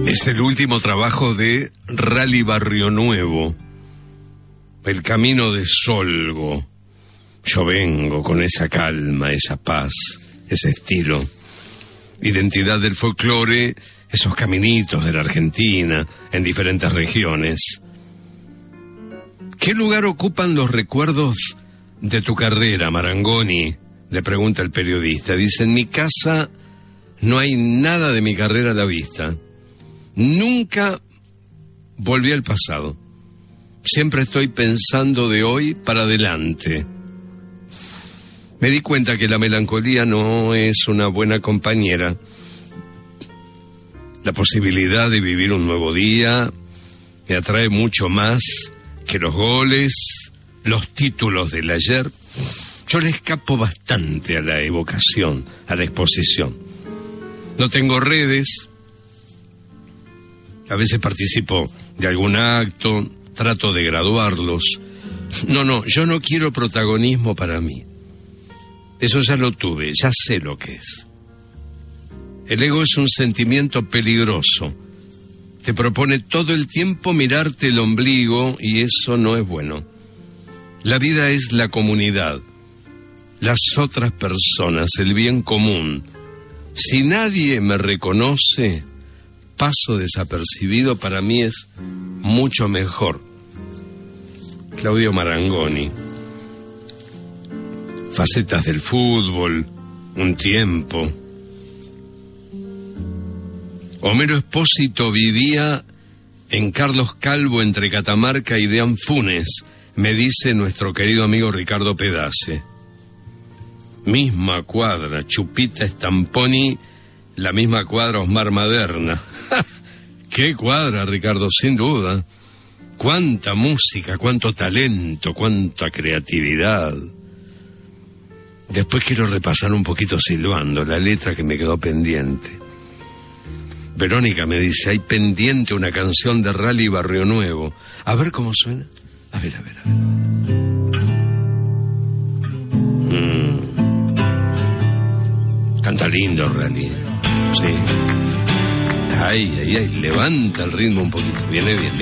Es el último trabajo de Rally Barrio Nuevo, El Camino de Solgo. Yo vengo con esa calma, esa paz, ese estilo. Identidad del folclore, esos caminitos de la Argentina, en diferentes regiones. ¿Qué lugar ocupan los recuerdos de tu carrera, Marangoni?, le pregunta el periodista. Dice: en mi casa no hay nada de mi carrera a la vista. Nunca volví al pasado. Siempre estoy pensando de hoy para adelante. Me di cuenta que la melancolía no es una buena compañera. La posibilidad de vivir un nuevo día me atrae mucho más que los goles, los títulos del ayer. Yo le escapo bastante a la evocación, a la exposición. No tengo redes. A veces participo de algún acto, trato de graduarlos. No, yo no quiero protagonismo para mí. Eso ya lo tuve, ya sé lo que es. El ego es un sentimiento peligroso. Te propone todo el tiempo mirarte el ombligo y eso no es bueno. La vida es la comunidad, las otras personas, el bien común. Si nadie me reconoce, paso desapercibido, para mí es mucho mejor. Claudio Marangoni. Facetas del fútbol, un tiempo. Homero Espósito vivía en Carlos Calvo, entre Catamarca y Deán Funes, me dice nuestro querido amigo Ricardo Pedace. Misma cuadra, Chupita Stamponi, la misma cuadra Osmar Maderna. ¡Qué cuadra, Ricardo, sin duda! ¡Cuánta música, cuánto talento, cuánta creatividad! Después quiero repasar un poquito silbando la letra que me quedó pendiente. Verónica me dice: hay pendiente una canción de Rally Barrio Nuevo. A ver cómo suena. A ver. Canta lindo Rally. Sí. Ay, levanta el ritmo un poquito. Viene bien.